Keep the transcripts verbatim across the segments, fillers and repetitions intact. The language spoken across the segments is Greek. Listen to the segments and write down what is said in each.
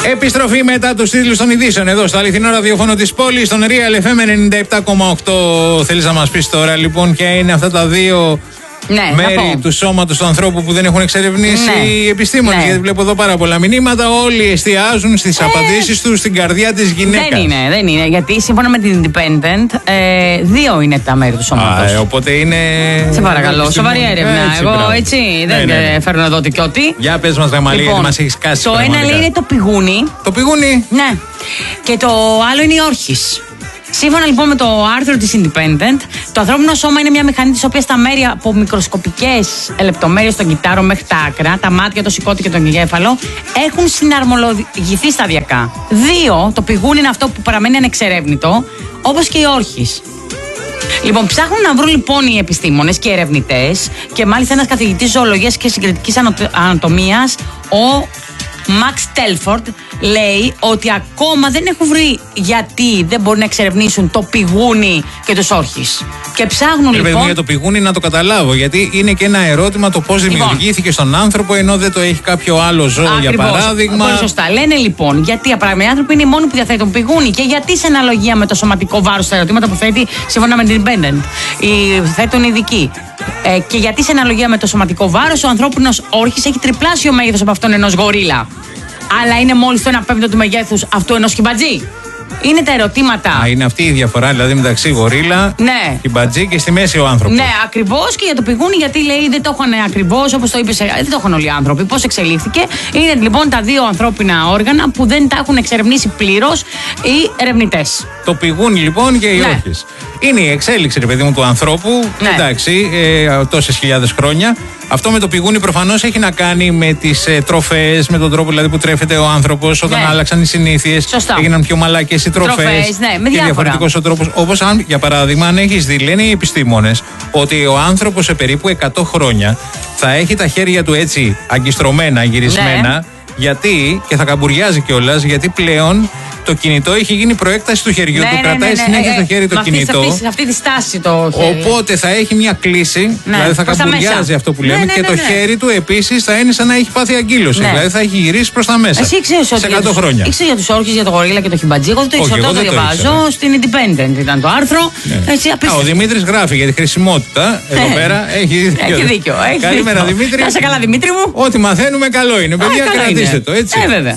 Επιστροφή μετά τους τίτλους των ειδήσεων εδώ στο αληθινό ραδιόφωνο της πόλης, στον Real εφ εμ ενενήντα επτά κόμμα οκτώ. Θέλεις να μας πεις τώρα λοιπόν ποια είναι αυτά τα δύο ναι, μέρη του σώματος του ανθρώπου που δεν έχουν εξερευνήσει ναι. οι επιστήμονες? Ναι. Γιατί βλέπω εδώ πάρα πολλά μηνύματα. Όλοι εστιάζουν στις ε, απαντήσεις τους στην καρδιά της γυναίκας. Δεν είναι, δεν είναι. Γιατί σύμφωνα με την Independent, ε, δύο είναι τα μέρη του σώματος. Α, ε, οπότε είναι. Σε παρακαλώ, σοβαρή έρευνα. Έτσι, Εγώ μπράβο. έτσι ναι, δεν ναι, ναι. φέρνω εδώ τι κι ό,τι. Για πες μας, Γαμαλή, λοιπόν, γιατί μας έχεις κάσει. Το πραγματικά. ένα λέει είναι το πηγούνι. Το πηγούνι. Ναι. Και το άλλο είναι η όρχης. Σύμφωνα λοιπόν με το άρθρο της Independent, το ανθρώπινο σώμα είναι μια μηχανή της οποίας τα μέρη από μικροσκοπικές λεπτομέρειες των κυτάρων μέχρι τα άκρα, τα μάτια, το σηκώτη και τον εγκέφαλο, έχουν συναρμολογηθεί σταδιακά. Δύο, το πηγούνι είναι αυτό που παραμένει ανεξερεύνητο, όπως και η όρχης. Λοιπόν, ψάχνουν να βρουν λοιπόν οι επιστήμονες και οι ερευνητές, και μάλιστα ένας καθηγητής ζωολογίας και συγκριτικής ανατομίας, ο Μαξ Τέλφορντ, λέει ότι ακόμα δεν έχουν βρει γιατί δεν μπορούν να εξερευνήσουν το πηγούνι και τους όρχης. Και ψάχνουν Ρε, λοιπόν. Για το πηγούνι να το καταλάβω, γιατί είναι και ένα ερώτημα το πώς λοιπόν δημιουργήθηκε στον άνθρωπο, ενώ δεν το έχει κάποιο άλλο ζώο, ακριβώς, για παράδειγμα. Πολύ σωστά. Λένε λοιπόν γιατί οι άνθρωποι είναι οι μόνοι που διαθέτουν πηγούνι και γιατί σε αναλογία με το σωματικό βάρος στα ερωτήματα που θέτει σύμφωνα με την Independent οι θέτουν ειδικοί. Ε, και γιατί σε αναλογία με το σωματικό βάρος ο ανθρώπινος όρχης έχει τριπλάσιο μέγεθος από αυτόν ενός γορίλα. Αλλά είναι μόλις το ένα πέμπτο του μεγέθους αυτού ενός χιμπατζή. Είναι τα ερωτήματα. Α, είναι αυτή η διαφορά δηλαδή μεταξύ γορίλα, ναι. χιμπατζή και στη μέση ο άνθρωπος. Ναι, ακριβώς, και για το πηγούνι, γιατί λέει δεν το έχουν ακριβώς όπως το είπες, δεν το έχουν όλοι οι άνθρωποι. Πώς εξελίχθηκε. Είναι λοιπόν τα δύο ανθρώπινα όργανα που δεν τα έχουν εξερευνήσει πλήρως οι ερευνητές. Το πηγούνι λοιπόν και οι ναι. όρχες. Είναι η εξέλιξη, ρε παιδί μου, του ανθρώπου. Ναι. Εντάξει, ε, τόσες χιλιάδες χρόνια. Αυτό με το πηγούνι προφανώς έχει να κάνει με τις ε, τροφές, με τον τρόπο δηλαδή που τρέφεται ο άνθρωπος όταν ναι. άλλαξαν οι συνήθειες. Σωστά. Έγιναν πιο μαλάκες οι τροφές. Τροφές, ναι, με και διαφορετικός ο τρόπος. Όπως αν, για παράδειγμα, αν έχεις δει, λένε οι επιστήμονες ότι ο άνθρωπος σε περίπου εκατό χρόνια θα έχει τα χέρια του έτσι αγκιστρωμένα, γυρισμένα. Ναι. Γιατί, και θα καμπουριάζει κιόλας, γιατί πλέον το κινητό έχει γίνει προέκταση του χεριού ναι, του. Ναι, κρατάει ναι, ναι, συνέχεια ναι, στο χέρι το αυτή, κινητό. Σε αυτή, αυτή τη στάση το χέρι. Οπότε θα έχει μια κλίση, ναι, δηλαδή θα καμπουριάζει αυτό που λέμε, ναι, ναι, και ναι, ναι, το χέρι του επίσης θα είναι σαν να έχει πάθει αγκύλωση. Ναι. Δηλαδή θα έχει γυρίσει προς τα μέσα. Εσύ ξέρεις σε εκατό χρόνια. Ήξερες για τους όρχες, για το γορίλα και το χιμπατζή. Εγώ δεν το ήξερα, το διαβάζω στην Independent ήταν το άρθρο. Ναι. Έτσι, Α, ο Δημήτρης γράφει για τη χρησιμότητα. Εδώ πέρα έχει δίκιο. Καλημέρα Δημήτρη. Να σε καλά, Δημήτρη μου. Ό,τι μαθαίνουμε καλό είναι. Παιδιά, κρατήστε το έτσι. Ε, βέβαια.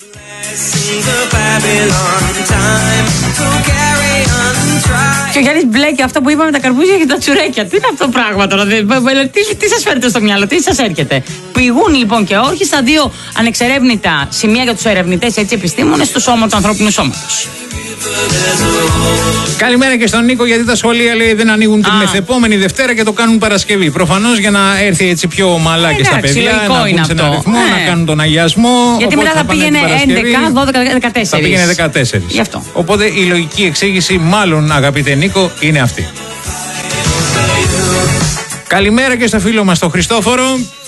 Και ο Γιάννης μπλέκει αυτό που είπαμε, τα καρπούζια και τα τσουρέκια. Τι είναι αυτό το πράγμα τώρα, τι, τι σας φέρετε στο μυαλό, τι σας έρχεται. Πηγούν λοιπόν και όρχες στα δύο ανεξερεύνητα σημεία για τους ερευνητές, έτσι επιστήμονες, στο σώμα του ανθρώπινου σώματος. Καλημέρα και στον Νίκο, γιατί τα σχολεία λέει δεν ανοίγουν την μεθεπόμενη Δευτέρα και το κάνουν Παρασκευή. Προφανώς για να έρθει έτσι πιο ομαλά και στα παιδιά, να βγουν σε ένα αριθμό, ναι. να κάνουν τον αγιασμό. Γιατί μετά θα πήγαινε έντεκα, δώδεκα, δεκατέσσερα. Θα πήγαινε δεκατέσσερα. Γι' αυτό. Οπότε η λογική εξήγηση, μάλλον αγαπητέ Νίκο, είναι αυτή. Καλημέρα και στο φίλο μας τον Χριστόφορο.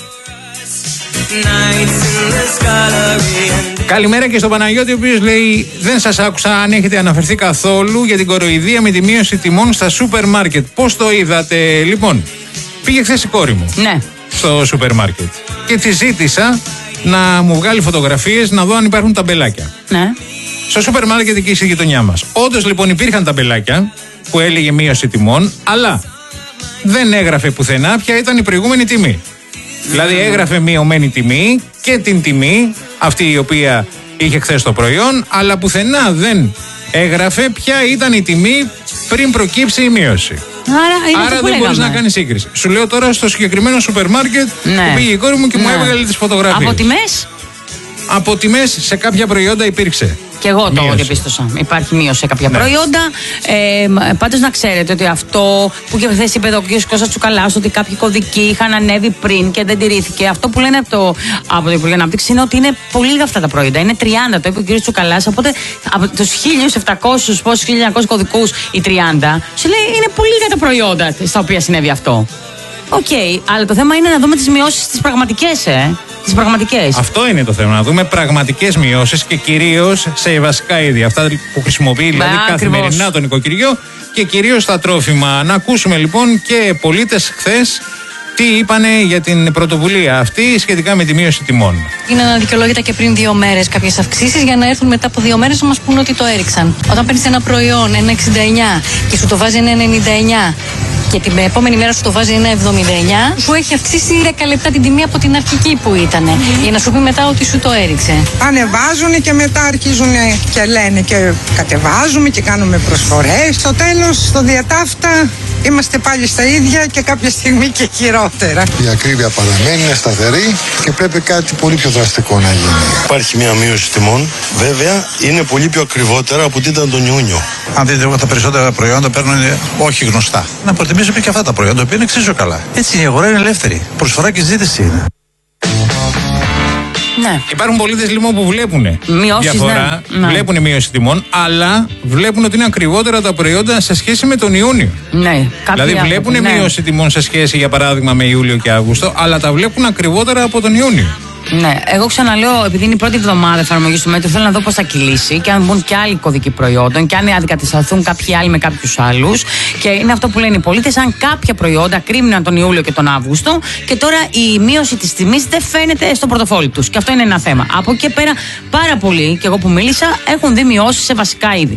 Καλημέρα και στον Παναγιώτη, ο οποίος λέει: δεν σας άκουσα αν έχετε αναφερθεί καθόλου για την κοροϊδία με τη μείωση τιμών στα σούπερ μάρκετ. Πώς το είδατε? Λοιπόν, πήγε χθες η κόρη μου ναι. στο σούπερ μάρκετ και τη ζήτησα να μου βγάλει φωτογραφίες να δω αν υπάρχουν ταμπελάκια. Ναι. Στο σούπερ μάρκετ εκεί στη γειτονιά μας. Όντως λοιπόν υπήρχαν ταμπελάκια που έλεγε μείωση τιμών, αλλά δεν έγραφε πουθενά ποια ήταν η προηγούμενη τιμή. Δηλαδή έγραφε μειωμένη τιμή και την τιμή αυτή η οποία είχε χθες το προϊόν, αλλά πουθενά δεν έγραφε ποια ήταν η τιμή πριν προκύψει η μείωση. Άρα, Άρα δεν μπορείς να κάνεις σύγκριση. Σου λέω τώρα στο συγκεκριμένο σούπερ μάρκετ ναι. που πήγε η κόρη μου και ναι. μου έβγαλε τις φωτογραφίες. Από τιμές? Από τιμές σε κάποια προϊόντα υπήρξε. Και εγώ το διαπίστωσα. Υπάρχει μείωση σε κάποια ναι. προϊόντα. Ε, πάντως να ξέρετε ότι αυτό που και χθες είπε ο κ. Κώστας Τσουκαλάς, ότι κάποιοι κωδικοί είχαν ανέβει πριν και δεν τηρήθηκε. Αυτό που λένε από το, από το Υπουργείο Ανάπτυξη είναι ότι είναι πολύ λίγα αυτά τα προϊόντα. Είναι τριάντα, το είπε ο κ. Τσουκαλάς. Οπότε από τους χίλια επτακόσιους, πόσους χίλια εννιακόσιους κωδικούς, οι τριάντα, σου λέει είναι πολύ λίγα τα προϊόντα στα οποία συνέβη αυτό. Οκ, okay, αλλά το θέμα είναι να δούμε τις μειώσεις τις πραγματικές, ε. Τις πραγματικές. Αυτό είναι το θέμα. Να δούμε πραγματικές μειώσεις και κυρίως σε βασικά είδη. Αυτά που χρησιμοποιεί δηλαδή Μπα, καθημερινά ακριβώς. το νοικοκυριό και κυρίως στα τρόφιμα. Να ακούσουμε λοιπόν και πολίτες χθες τι είπανε για την πρωτοβουλία αυτή σχετικά με τη μείωση τιμών. Είναι αναδικαιολόγητα και πριν δύο μέρες κάποιες αυξήσεις για να έρθουν μετά από δύο μέρες να μας πούν ότι το έριξαν. Όταν παίρνεις ένα προϊόν ένα εξήντα εννιά και σου το βάζει ένα ενενήντα εννιά και την επόμενη μέρα σου το βάζει ένα εβδομήντα εννιά, σου έχει αυξήσει δέκα λεπτά την τιμή από την αρχική που ήταν. Για να σου πει μετά ότι σου το έριξε. Ανεβάζουν και μετά αρχίζουν και λένε και κατεβάζουμε και κάνουμε προσφορές. Στο τέλος, στο διατάφτα, είμαστε πάλι στα ίδια και κάποια στιγμή και χειρότερα. Η ακρίβεια παραμένει, είναι σταθερή και πρέπει κάτι πολύ πιο δραστικό να γίνει. Υπάρχει μια μείωση τιμών, βέβαια είναι πολύ πιο ακριβότερα από ό,τι ήταν τον Ιούνιο. Αν δείτε, τα περισσότερα προϊόντα παίρνουν όχι γνωστά. Να προτιμήσουμε και αυτά τα προϊόντα που είναι εξίσου καλά. Έτσι η αγορά είναι ελεύθερη. Προσφορά και ζήτηση είναι. Ναι. Υπάρχουν πολίτες λοιπόν που βλέπουν μειώσεις, διαφορά, ναι. βλέπουν μείωση τιμών, αλλά βλέπουν ότι είναι ακριβότερα τα προϊόντα σε σχέση με τον Ιούνιο. Ναι, δηλαδή βλέπουν ναι. μείωση τιμών σε σχέση, για παράδειγμα, με Ιούλιο και Αύγουστο, αλλά τα βλέπουν ακριβότερα από τον Ιούνιο. Ναι, εγώ ξαναλέω, επειδή είναι η πρώτη εβδομάδα εφαρμογή του μέτρου, θέλω να δω πώς θα κυλήσει και αν μπουν και άλλοι κωδικοί προϊόντων και αν αντικατασταθούν κάποιοι άλλοι με κάποιους άλλους. Και είναι αυτό που λένε οι πολίτες, αν κάποια προϊόντα κρίμναν τον Ιούλιο και τον Αύγουστο και τώρα η μείωση της τιμής δεν φαίνεται στο πορτοφόλι τους. Και αυτό είναι ένα θέμα. Από εκεί πέρα, πάρα πολλοί, και εγώ που μίλησα, έχουν δει μειώσεις σε βασικά είδη.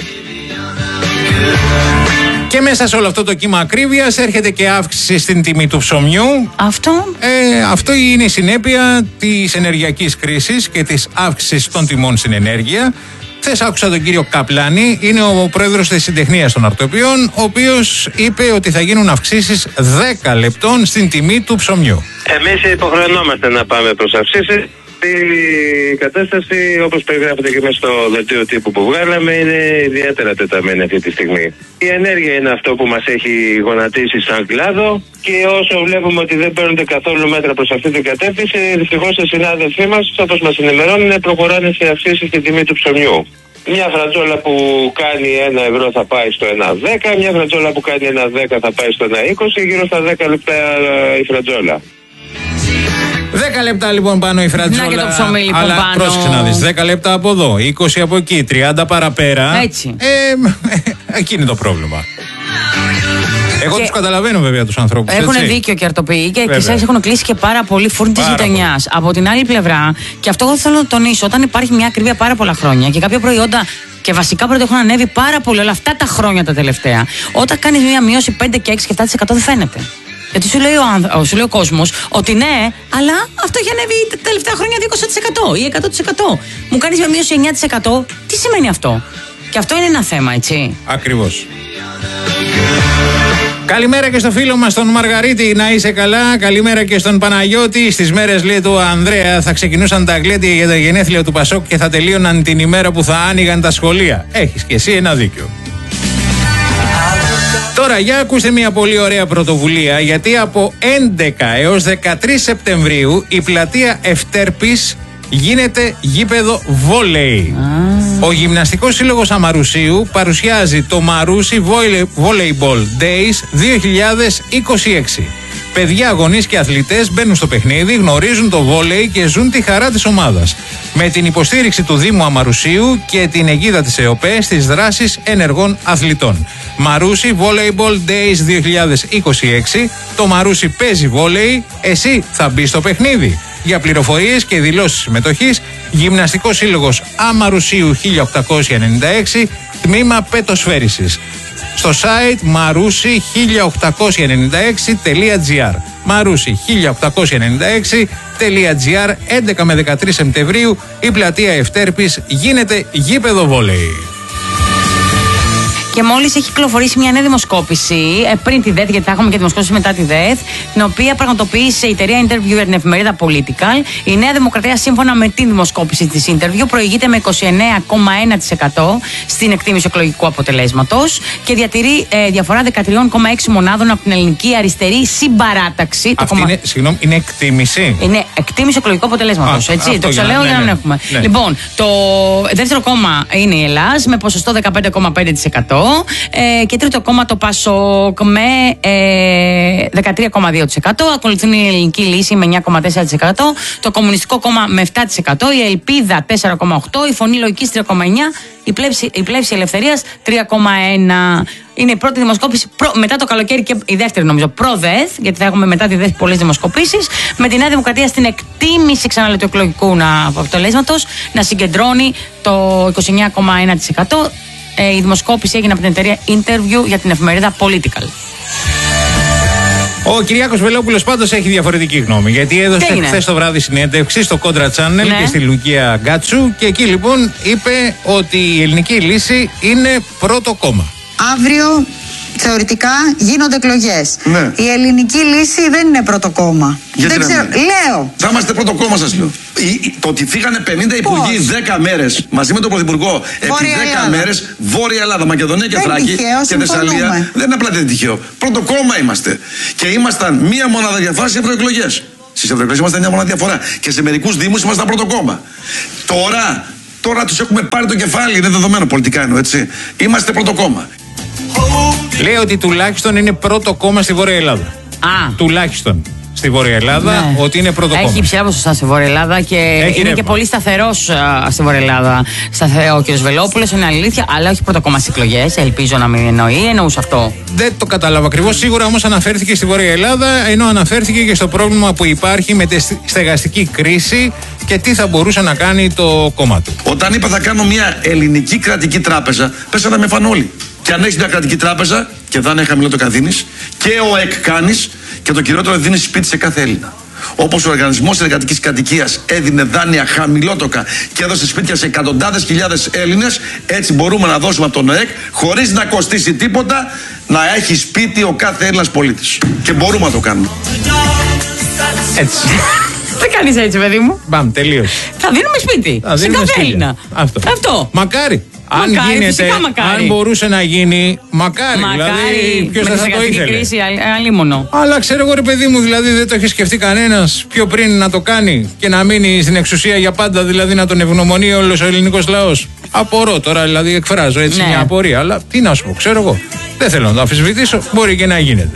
Και μέσα σε όλο αυτό το κύμα ακρίβειας έρχεται και αύξηση στην τιμή του ψωμιού. Αυτό. Ε, αυτό είναι η συνέπεια της ενεργειακής κρίσης και της αύξησης των τιμών στην ενέργεια. Χθες άκουσα τον κύριο Καπλάνη, είναι ο πρόεδρος της Συντεχνίας των Αρτοπιών, ο οποίος είπε ότι θα γίνουν αυξήσεις δέκα λεπτών στην τιμή του ψωμιού. Εμείς υποχρεωνόμαστε να πάμε προς αυξήσεις. Η κατάσταση, όπως περιγράφεται και μέσα στο δελτίο τύπου που βγάλαμε, είναι ιδιαίτερα τεταμένη αυτή τη στιγμή. Η ενέργεια είναι αυτό που μας έχει γονατίσει σαν κλάδο και όσο βλέπουμε ότι δεν παίρνονται καθόλου μέτρα προς αυτή την κατεύθυνση, δυστυχώς οι συνάδελφοί μας, όπως μας ενημερώνουν, προχωράνε σε αυξήσεις στην τιμή του ψωμιού. Μια φρατζόλα που κάνει ένα ευρώ θα πάει στο ένα δέκα, μια φρατζόλα που κάνει ένα δέκα θα πάει στο ένα είκοσι, γύρω στα δέκα λεπτά η φρατζόλα. δέκα λεπτά λοιπόν πάνω η φρατζόλα. Να και το ψωμί λοιπόν αλλά πάνω. πρόσεξε να δεις, δέκα λεπτά από εδώ, είκοσι από εκεί, τριάντα παραπέρα. Έτσι. Ε, εκεί είναι το πρόβλημα. Εγώ και... τους καταλαβαίνω βέβαια τους ανθρώπους. Έχουν έτσι. δίκιο και αρτοποιοί και ξέρεις, έχουν κλείσει και πάρα πολύ φούρνη της γειτονιάς. Από την άλλη πλευρά, και αυτό εγώ θέλω να τονίσω, όταν υπάρχει μια ακρίβεια πάρα πολλά χρόνια και κάποια προϊόντα και βασικά προϊόντα έχουν ανέβει πάρα πολύ όλα αυτά τα χρόνια τα τελευταία, όταν κάνεις μια μείωση πέντε και έξι και επτά τοις εκατό δεν φαίνεται. Γιατί σου λέει ο, σου λέει ο κόσμος ότι ναι, αλλά αυτό έχει ανέβει τα τελευταία χρόνια είκοσι τοις εκατό ή εκατό τοις εκατό. Μου κάνεις μια μείωση εννιά τοις εκατό, τι σημαίνει αυτό? Και αυτό είναι ένα θέμα, έτσι. Ακριβώς. Καλημέρα και στο φίλο μας τον Μαργαρίτη, να είσαι καλά. Καλημέρα και στον Παναγιώτη. Στις μέρες, λέει, του Ανδρέα θα ξεκινούσαν τα γλέντια για τα γενέθλια του Πασόκ και θα τελείωναν την ημέρα που θα άνοιγαν τα σχολεία. Έχεις και εσύ ένα δίκιο. Τώρα για ακούστε μια πολύ ωραία πρωτοβουλία, γιατί από έντεκα έως δεκατρείς Σεπτεμβρίου η πλατεία Ευτέρπης γίνεται γήπεδο βόλεϊ. Ah. Ο Γυμναστικός Σύλλογος Αμαρουσίου παρουσιάζει το Μαρούσι Volleyball Days δύο χιλιάδες είκοσι έξι. Παιδιά, γονείς και αθλητές μπαίνουν στο παιχνίδι, γνωρίζουν το βόλεϊ και ζουν τη χαρά της ομάδας. Με την υποστήριξη του Δήμου Αμαρουσίου και την αιγίδα της ΕΟΠΕ στις δράσεις ενεργών αθλητών. Μαρούσι Volleyball Days δύο χιλιάδες είκοσι έξι. Το Μαρούσι παίζει βόλεϊ, εσύ θα μπεις στο παιχνίδι. Για πληροφορίες και δηλώσεις συμμετοχής, Γυμναστικός Σύλλογος Αμαρουσίου χίλια οκτακόσια ενενήντα έξι, τμήμα πετοσφαίρισης. Στο site μαρούσι χίλια οκτακόσια ενενήντα έξι τελεία τζι άρ. μαρούσι χίλια οκτακόσια ενενήντα έξι τελεία τζι άρ. έντεκα με δεκατρείς Σεπτεμβρίου η πλατεία Ευτέρπης γίνεται γήπεδο βόλεϊ. Και μόλις έχει κυκλοφορήσει μια νέα δημοσκόπηση, ε, πριν τη ΔΕΘ, γιατί θα έχουμε και δημοσκόπηση μετά τη ΔΕΘ, την οποία πραγματοποίησε η εταιρεία Interview για την εφημερίδα Political. Η Νέα Δημοκρατία, σύμφωνα με την δημοσκόπηση της Interview, προηγείται με είκοσι εννέα κόμμα ένα τοις εκατό στην εκτίμηση εκλογικού αποτελέσματος και διατηρεί ε, διαφορά δεκατρία κόμμα έξι μονάδων από την ελληνική αριστερή συμπαράταξη. Αυτή κομμα... είναι, συγγνώμη, είναι εκτίμηση. Είναι εκτίμηση εκλογικού αποτελέσματος. Έτσι, αυτό, το ξαναλέω για να, ναι, ναι, έχουμε. Ναι. Λοιπόν, το δεύτερο κόμμα είναι η Ελλάς με ποσοστό δεκαπέντε κόμμα πέντε τοις εκατό. Ε, και τρίτο κόμμα το Πασόκ με ε, δεκατρία κόμμα δύο τοις εκατό. Ακολουθούν η Ελληνική Λύση με εννιά κόμμα τέσσερα τοις εκατό. Το Κομμουνιστικό Κόμμα με επτά τοις εκατό. Η Ελπίδα τέσσερα κόμμα οκτώ τοις εκατό. Η Φωνή Λογικής τρία κόμμα εννιά τοις εκατό. Η Πλεύση, η Πλεύση Ελευθερίας τρία κόμμα ένα τοις εκατό. Είναι η πρώτη δημοσκόπηση προ, μετά το καλοκαίρι και η δεύτερη νομίζω προ-ΔΕΘ, γιατί θα έχουμε μετά τη ΔΕΘ πολλές δημοσκοπήσεις. Με τη Νέα Δημοκρατία στην εκτίμηση ξαναλέω του εκλογικού αποτελέσματος να συγκεντρώνει το είκοσι εννιά κόμμα ένα τοις εκατό. Ε, η δημοσκόπηση έγινε από την εταιρεία Interview για την εφημερίδα Political. Ο Κυριάκος Βελόπουλος πάντως έχει διαφορετική γνώμη. Γιατί έδωσε χθες το βράδυ συνέντευξη στο Contra Channel ναι. και στη Λουκία Γκάτσου. Και εκεί λοιπόν είπε ότι η Ελληνική Λύση είναι πρώτο κόμμα. Αύριο θεωρητικά γίνονται εκλογές. Ναι. Η Ελληνική Λύση δεν είναι πρώτο κόμμα. Γιατί δεν ξέρω. Λέω. Θα είμαστε πρώτο κόμμα, σας λέω. Το ότι φύγανε πενήντα υπουργοί δέκα μέρες μαζί με τον Πρωθυπουργό επί δέκα μέρες, Βόρεια Ελλάδα, Μακεδονία και Θράκη και Θεσσαλία, δεν είναι απλά τυχαίο. Πρώτο κόμμα είμαστε. Και ήμασταν μία μονάδα διαφορά στις ευρωεκλογές. Στις ευρωεκλογές ήμασταν μία μονάδα διαφορά. Και σε μερικούς δήμους ήμασταν πρώτο κόμμα. Τώρα, τώρα τους έχουμε πάρει το κεφάλι, είναι δεδομένο πολιτικά εννοώ, έτσι. Είμαστε πρώτο κόμμα. Λέει ότι τουλάχιστον είναι πρώτο κόμμα στη Βόρεια Ελλάδα. Α. Τουλάχιστον στη Βόρεια Ελλάδα, ναι. ότι είναι πρώτο κόμμα. Έχει υψηλά ποσοστά στη Βόρεια Ελλάδα και Έχει είναι ρεύμα. Και πολύ σταθερό στη Βόρεια Ελλάδα. Σταθερό ο κ. Βελόπουλος, είναι αλήθεια, αλλά όχι πρώτο κόμμα στις εκλογές. Ελπίζω να μην εννοεί, εννοούσε αυτό. Δεν το κατάλαβα ακριβώς. Σίγουρα όμως αναφέρθηκε στη Βόρεια Ελλάδα, ενώ αναφέρθηκε και στο πρόβλημα που υπάρχει με τη στεγαστική κρίση και τι θα μπορούσε να κάνει το κόμμα του. Όταν είπα θα κάνω μια ελληνική κρατική τράπεζα, πέσανε με φαν όλοι. Και αν έχει μια κρατική τράπεζα και θα είναι χαμηλό το καθήνεις και ο ΕΚ κάνεις και το κυριότερο δίνει σπίτι σε κάθε Έλληνα. Όπως ο Οργανισμός Εργατικής Κατοικίας έδινε δάνεια χαμηλότοκα και έδωσε σπίτια σε εκατοντάδες χιλιάδες Έλληνες, έτσι μπορούμε να δώσουμε από τον ΕΚ χωρίς να κοστίσει τίποτα να έχει σπίτι ο κάθε Έλληνας πολίτης. Και μπορούμε να το κάνουμε. Έτσι. Δεν κάνεις έτσι, παιδί μου. Μπαμ, τελείωσε. Θα δίνουμε σπίτι. Θα σε δίνουμε κάθε σπίτι. Έλληνα. Αυτό. Αυτό. Μακάρι. Αν μακάρι, γίνεται, μακάρι. αν μπορούσε να γίνει, μακάρι. Μακάρι, δηλαδή, ποιος θα, θα το ήθελε. Κρίση, αλίμονο. Αλλά ξέρω εγώ, ρε παιδί μου, δηλαδή δεν το έχει σκεφτεί κανένας πιο πριν να το κάνει και να μείνει στην εξουσία για πάντα, δηλαδή να τον ευγνωμονεί όλος ο ελληνικός λαός. Απορώ τώρα, δηλαδή εκφράζω έτσι ναι. μια απορία. Αλλά τι να σου πω, ξέρω εγώ. Δεν θέλω να το αμφισβητήσω, μπορεί και να γίνεται.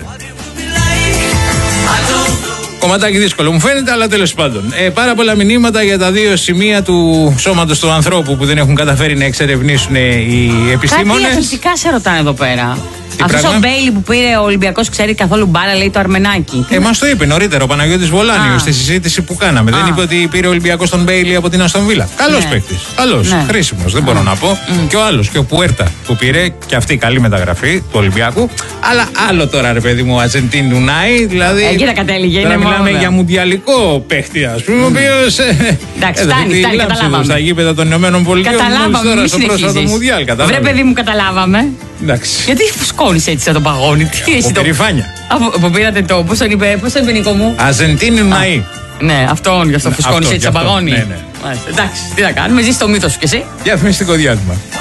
Κομματάκι δύσκολο μου φαίνεται, αλλά τέλος πάντων. Ε, πάρα πολλά μηνύματα για τα δύο σημεία του σώματος του ανθρώπου που δεν έχουν καταφέρει να εξερευνήσουν οι επιστήμονες. Κάτι αθλητικά σε ρωτάνε εδώ πέρα. Αυτό ο Μπέιλι που πήρε ο Ολυμπιακός ξέρει καθόλου μπάλα, λέει το Αρμενάκι. Ε, μας το είπε νωρίτερα ο Παναγιώτης Βολάνιος στη συζήτηση που κάναμε. Α. Δεν είπε ότι πήρε ο Ολυμπιακός τον Μπέιλι από την Αστον Βίλα. Καλός ναι. παίκτης. Καλός. Ναι. Χρήσιμος. Δεν μπορώ να πω. Mm. Και ο άλλος, και ο Πουέρτα που πήρε και αυτή καλή μεταγραφή του Ολυμπιακού. Αλλά άλλο τώρα, ρε παιδί μου, Ατζεντίν Ντουνάι. Δηλαδή. Εκεί τα κατέληγε. Τώρα μιλάμε για μουντιαλικό παίκτη, α πούμε. Ο οποίος. Εντάξει, φτάνει, φτάνει, καταλάβαμε. Στα γήπεδα των Ηνωμένων Πολιτειών. Καταλάβαμε. Στο πρόσφατο Μουντιάλ. Βρε, παιδί μου, καταλάβαμε. Εντάξει. Γιατί φουσκώνεις έτσι σαν τον παγόνι, τι εσύ το. Περηφάνεια. Από πήρατε το. Πώς τον είπε, πώς τον είπε Νίκο μου. Αζεντίνη Ναΐ. Ναι, αυτόν, γι' αυτό φουσκώνεις έτσι σαν παγόνι. Ναι, ναι. Εντάξει, τι θα κάνουμε, ζεις το μύθο σου κι εσύ. Διαφημιστικό διάλειμμα.